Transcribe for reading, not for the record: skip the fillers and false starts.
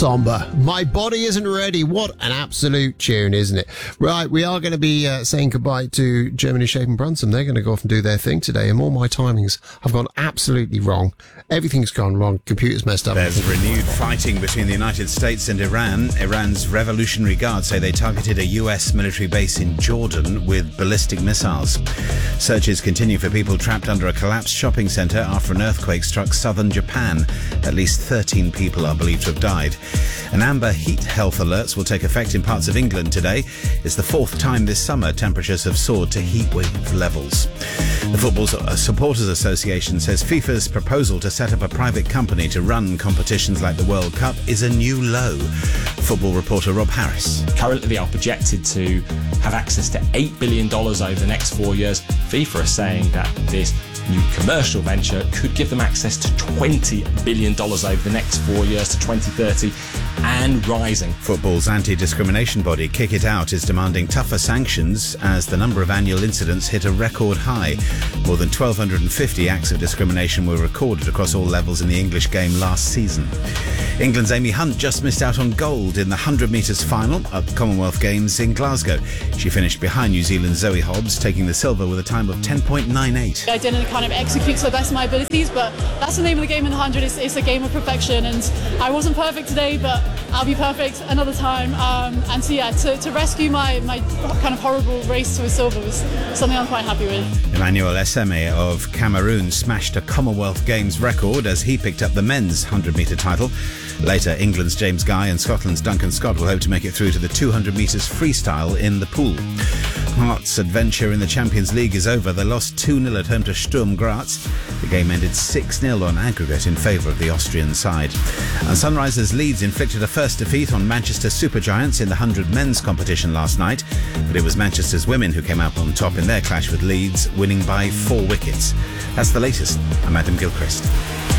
somber. My Body Isn't Ready. What an absolute tune, isn't it? Right, we are going to be saying goodbye to Germany Shape and Brunson. They're going to go off and do their thing today, and all my timings have gone absolutely wrong. Everything's gone wrong. Computer's messed up. There's renewed fighting between the United States and Iran. Iran's Revolutionary Guard say they targeted a US military base in Jordan with ballistic missiles. Searches continue for people trapped under a collapsed shopping centre after an earthquake struck southern Japan. At least 13 people are believed to have died. An amber heat health alerts will take effect in parts of England today. It's the fourth time this summer temperatures have soared to heatwave levels. The Football Supporters Association says FIFA's proposal to set up a private company to run competitions like the World Cup is a new low. Football reporter Rob Harris. Currently they are projected to have access to $8 billion over the next 4 years. FIFA is saying that this new commercial venture could give them access to $20 billion over the next 4 years to 2030 and rising. Football's anti-discrimination body, Kick It Out, is demanding tougher sanctions as the number of annual incidents hit a record high. More than 1,250 acts of discrimination were recorded across all levels in the English game last season. England's Amy Hunt just missed out on gold in the 100 metres final at the Commonwealth Games in Glasgow. She finished behind New Zealand's Zoe Hobbs, taking the silver with a time of 10.98. I didn't kind of execute to the best of my abilities, but that's the name of the game in the 100. It's a game of perfection, and I wasn't perfect today, but I'll be perfect another time. And so yeah, to rescue my kind of horrible race to a silver was something I'm quite happy with. Emmanuel Eseme of Cameroon smashed a Commonwealth Games record as he picked up the men's 100-metre title. Later, England's James Guy and Scotland's Duncan Scott will hope to make it through to the 200 metres freestyle in the pool. Hearts' adventure in the Champions League is over. They lost 2-0 at home to Sturm Graz. The game ended 6-0 on aggregate in favour of the Austrian side. And Sunrisers Leeds inflicted a first defeat on Manchester Supergiants in the 100 men's competition last night, but it was Manchester's women who came out on top in their clash with Leeds, winning by 4 wickets. That's the latest. I'm Adam Gilchrist.